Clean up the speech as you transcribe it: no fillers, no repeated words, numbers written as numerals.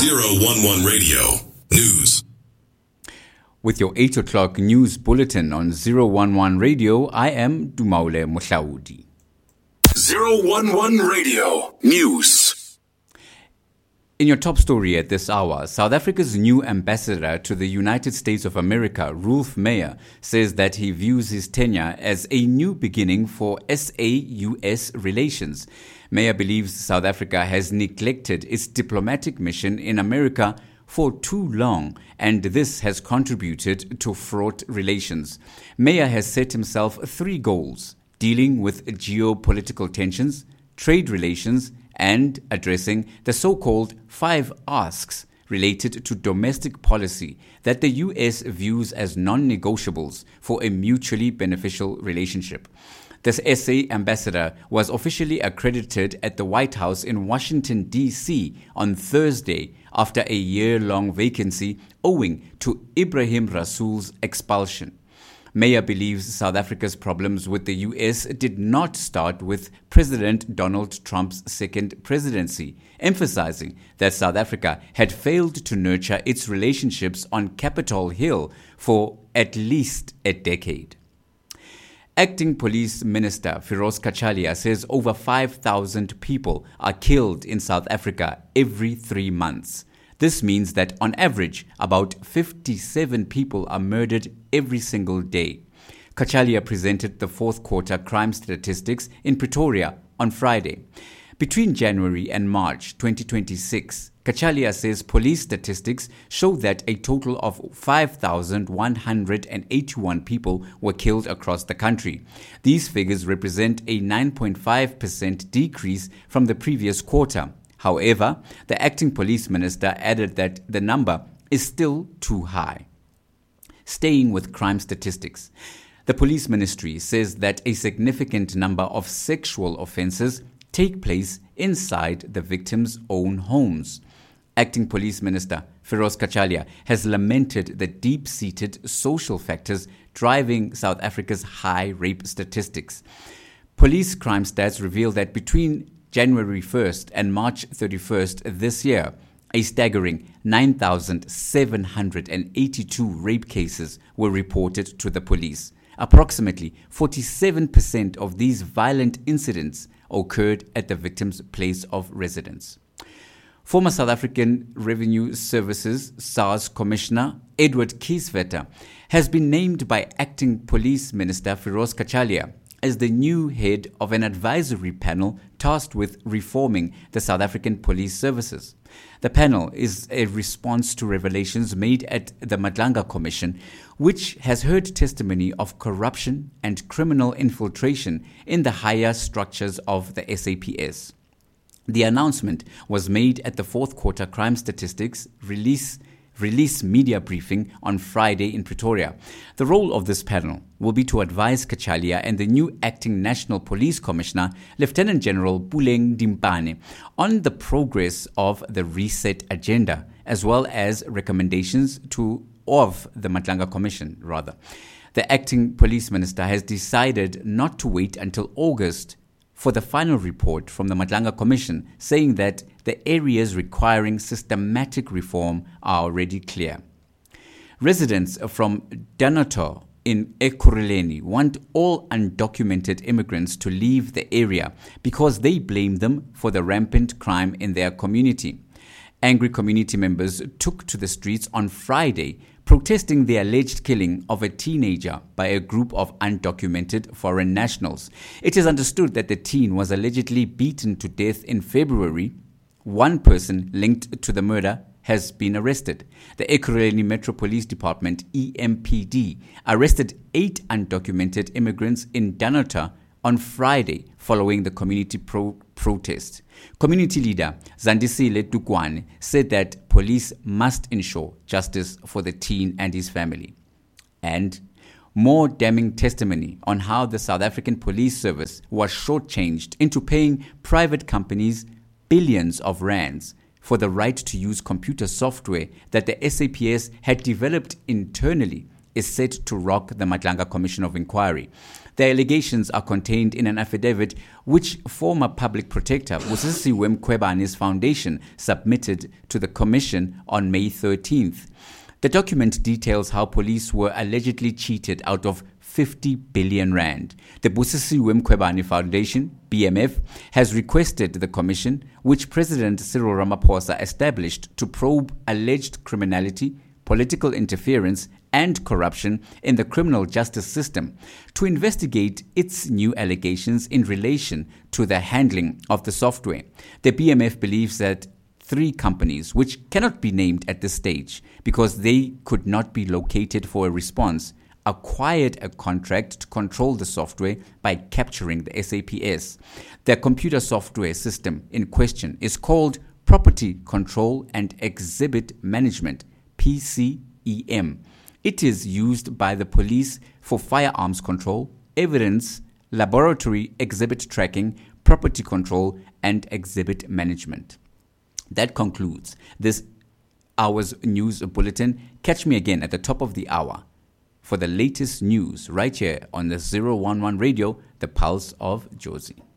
011 Radio News. With your 8 o'clock news bulletin on 011 Radio, I am Dumaule Mohlaudi. 011 Radio News. In your top story at this hour, South Africa's new ambassador to the United States of America, Rolf Meyer, says that he views his tenure as a new beginning for SA-US relations. Meyer believes South Africa has neglected its diplomatic mission in America for too long, and this has contributed to fraught relations. Meyer has set himself 3 goals: dealing with geopolitical tensions, trade relations, and addressing the so-called 5 asks related to domestic policy that the US views as non-negotiables for a mutually beneficial relationship. This SA ambassador was officially accredited at the White House in Washington, D.C. on Thursday after a year-long vacancy owing to Ibrahim Rasool's expulsion. Meyer believes South Africa's problems with the US did not start with President Donald Trump's second presidency, emphasizing that South Africa had failed to nurture its relationships on Capitol Hill for at least a decade. Acting Police Minister Firoz Kachalia says over 5,000 people are killed in South Africa every 3 months. This means that on average, about 57 people are murdered every single day. Kachalia presented the 4th quarter crime statistics in Pretoria on Friday. Between January and March 2026, Kachalia says police statistics show that a total of 5,181 people were killed across the country. These figures represent a 9.5% decrease from the previous quarter. However, the acting police minister added that the number is still too high. Staying with crime statistics, the police ministry says that a significant number of sexual offences take place inside the victims' own homes. Acting Police Minister Firoz Kachalia has lamented the deep-seated social factors driving South Africa's high rape statistics. Police crime stats reveal that between January 1st and March 31st this year, a staggering 9,782 rape cases were reported to the police. Approximately 47% of these violent incidents occurred at the victim's place of residence. Former South African Revenue Services SARS Commissioner Edward Kieswetter has been named by Acting Police Minister Firoz Kachalia as the new head of an advisory panel tasked with reforming the South African police services. The panel is a response to revelations made at the Madlanga Commission, which has heard testimony of corruption and criminal infiltration in the higher structures of the SAPS. The announcement was made at the 4th quarter crime statistics release media briefing on Friday in Pretoria. The role of this panel will be to advise Kachalia and the new acting National Police Commissioner, Lieutenant General Puleng Dimpane, on the progress of the reset agenda, as well as recommendations of the Madlanga Commission. The acting police minister has decided not to wait until August for the final report from the Madlanga Commission, saying that the areas requiring systematic reform are already clear. Residents from Danator in Ekurhuleni want all undocumented immigrants to leave the area because they blame them for the rampant crime in their community. Angry community members took to the streets on Friday protesting the alleged killing of a teenager by a group of undocumented foreign nationals. It is understood that the teen was allegedly beaten to death in February. One person linked to the murder has been arrested. The Ekurhuleni Metro Police Department, EMPD, arrested 8 undocumented immigrants in Danator on Friday following the community protest. Community leader Zandisile Dukwane said that police must ensure justice for the teen and his family. And more damning testimony on how the South African Police Service was shortchanged into paying private companies billions of rands for the right to use computer software that the SAPS had developed internally is set to rock the Madlanga Commission of Inquiry. The allegations are contained in an affidavit which former public protector Busisiwe Mkhwebane's foundation submitted to the commission on May 13th. The document details how police were allegedly cheated out of 50 billion rand. The Busisiwe Mkhwebane Foundation, BMF, has requested the commission, which President Cyril Ramaphosa established to probe alleged criminality, political interference, and corruption in the criminal justice system, to investigate its new allegations in relation to the handling of the software. The BMF believes that 3 companies, which cannot be named at this stage because they could not be located for a response, acquired a contract to control the software by capturing the SAPS. The computer software system in question is called Property Control and Exhibit Management, PCEM. It is used by the police for firearms control, evidence, laboratory exhibit tracking, property control, and exhibit management. That concludes this hour's news bulletin. Catch me again at the top of the hour for the latest news right here on the 011 Radio, the Pulse of Jozi.